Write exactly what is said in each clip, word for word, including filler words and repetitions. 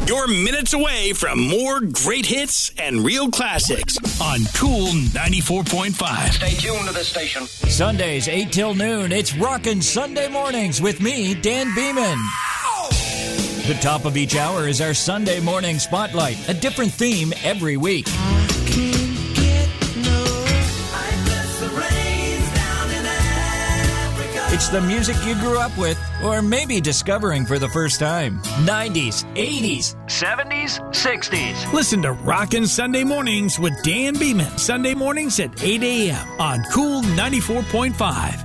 You're minutes away from more great hits and real classics on Cool ninety-four point five. Stay tuned to this station. Sundays, eight till noon, it's Rockin' Sunday Mornings with me, Dan Beeman. The top of each hour is our Sunday morning spotlight, a different theme every week. It's the music you grew up with, or maybe discovering for the first time. nineties, eighties, seventies, sixties. Listen to Rockin' Sunday Mornings with Dan Beeman. Sunday mornings at eight a.m. on Cool ninety-four point five.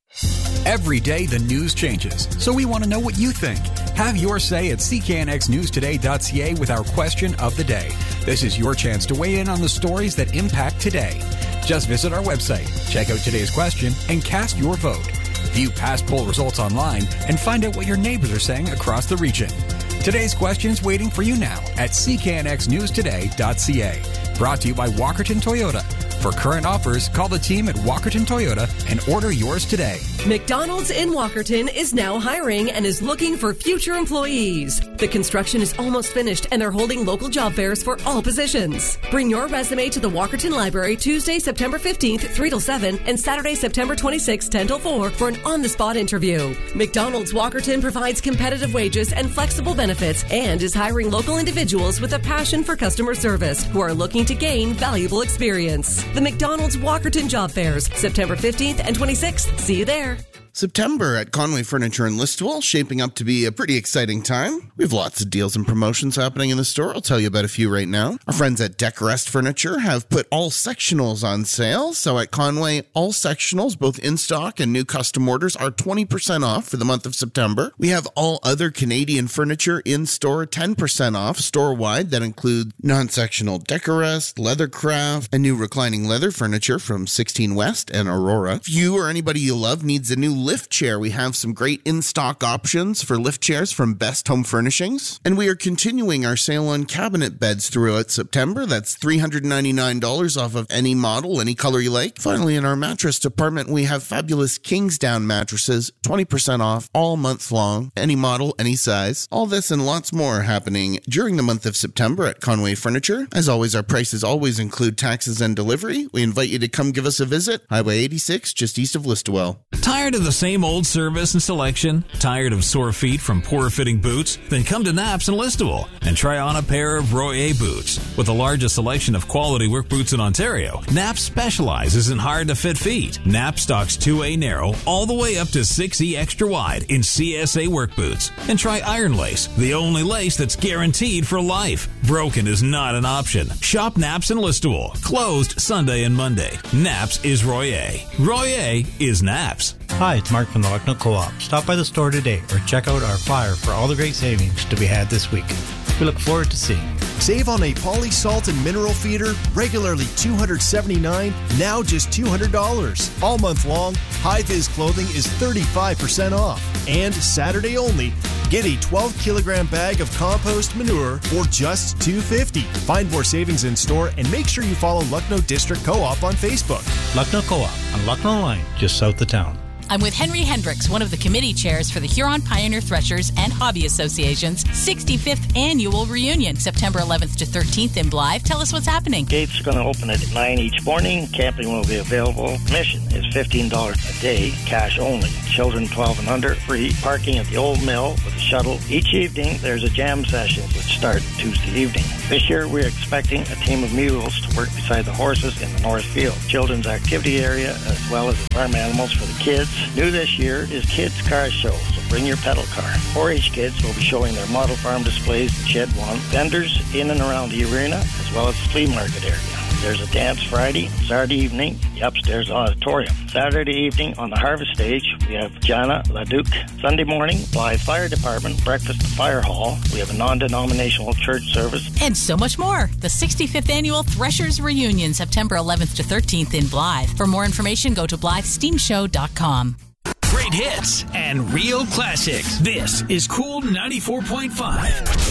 Every day the news changes, so we want to know what you think. Have your say at c k n x news today dot c a with our question of the day. This is your chance to weigh in on the stories that impact today. Just visit our website, check out today's question, and cast your vote. View past poll results online and find out what your neighbors are saying across the region. Today's question's waiting for you now at c k n x news today dot c a. Brought to you by Walkerton Toyota. For current offers, call the team at Walkerton Toyota and order yours today. McDonald's in Walkerton is now hiring and is looking for future employees. The construction is almost finished and they're holding local job fairs for all positions. Bring your resume to the Walkerton Library Tuesday, September fifteenth, three till seven, and Saturday, September twenty-sixth, ten till four for an on-the-spot interview. McDonald's Walkerton provides competitive wages and flexible benefits and is hiring local individuals with a passion for customer service who are looking to gain valuable experience. The McDonald's Walkerton Job Fairs, September fifteenth and twenty-sixth. See you there. September at Conway Furniture in Listowel, shaping up to be a pretty exciting time. We have lots of deals and promotions happening in the store. I'll tell you about a few right now. Our friends at Decorest Furniture have put all sectionals on sale. So at Conway, all sectionals, both in stock and new custom orders, are twenty percent off for the month of September. We have all other Canadian furniture in store, ten percent off store-wide. That includes non-sectional Decorest, Leathercraft, and new reclining leather furniture from sixteen West and Aurora. If you or anybody you love needs a new lift chair, we have some great in-stock options for lift chairs from Best Home Furnishings. And we are continuing our sale on cabinet beds throughout September. That's three hundred ninety-nine dollars off of any model, any color you like. Finally, in our mattress department, we have fabulous Kingsdown mattresses, twenty percent off all month long, any model, any size. All this and lots more happening during the month of September at Conway Furniture. As always, our prices always include taxes and delivery. We invite you to come give us a visit. Highway eighty-six, just east of Listowel. Tired of the same old service and selection? Tired of sore feet from poor fitting boots? Then come to Knapp's in Listowel and try on a pair of Royer boots. With the largest selection of quality work boots in Ontario, Knapp's specializes in hard to fit feet. Knapp's stocks two A narrow all the way up to six E extra wide in C S A work boots. And try Iron Lace, the only lace that's guaranteed for life. Broken is not an option. Shop Knapp's in Listowel. Closed Sunday and Monday. Knapp's is Royer. Royer is Knapp's. Hi, it's Mark from the Lucknow Co-op. Stop by the store today or check out our flyer for all the great savings to be had this week. We look forward to seeing you. Save on a Polysalt and mineral feeder, regularly two hundred seventy-nine dollars, now just two hundred dollars. All month long, High-Vis clothing is thirty-five percent off. And Saturday only, get a twelve kilogram bag of compost manure for just two dollars and fifty cents. Find more savings in store and make sure you follow Lucknow District Co-op on Facebook. Lucknow Co-op on Lucknow Line, just south of town. I'm with Henry Hendricks, one of the committee chairs for the Huron Pioneer Threshers and Hobby Association's sixty-fifth annual reunion, September eleventh to thirteenth in Blythe. Tell us what's happening. Gates are going to open at nine each morning. Camping will be available. Admission is fifteen dollars a day, cash only. Children twelve and under, free. Parking at the Old Mill with a shuttle. Each evening, there's a jam session which start Tuesday evening. This year, we're expecting a team of mules to work beside the horses in the North Field. Children's activity area, as well as farm animals for the kids. New this year is Kids Car Show, so bring your pedal car. four H kids will be showing their model farm displays in Shed one. Vendors in and around the arena, as well as the flea market area. There's a dance Friday, Saturday evening, the upstairs auditorium. Saturday evening on the Harvest Stage, we have Jana LaDuke. Sunday morning, Blythe Fire Department, breakfast at Fire Hall. We have a non-denominational church service. And so much more. The sixty-fifth Annual Threshers Reunion, September eleventh to thirteenth in Blythe. For more information, go to blythe steam show dot com. Great hits and real classics. This is Cool ninety-four point five.